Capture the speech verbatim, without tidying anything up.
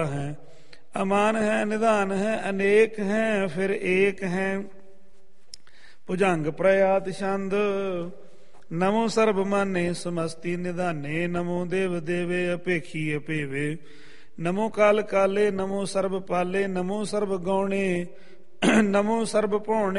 ਹੈ। ਅਮਾਨ ਹੈ ਨਿਧਾਨ ਹੈ ਅਨੇਕ ਹੈ ਫਿਰ ਏਕ ਹੈ। ਭੁਜੰਗ ਪ੍ਰਯਾਤ ਛੰਦ ਨਮੋ ਸਰਬ ਮਾਨੇ ਸਮਸਤੀ ਨਿਧਾਨੇ। ਨਮੋ ਦੇਵ ਦੇਵੇ ਅਪੇਖੀ ਅਪੇਵੇ। ਨਮੋ ਕਾਲ ਕਾਲੇ ਨਮੋ ਸਰਬ ਪਾਲੇ। ਨਮੋ ਸਰਬ ਗੌਣੇ ਨਮੋ ਸਰਬ ਭਉਣੇ।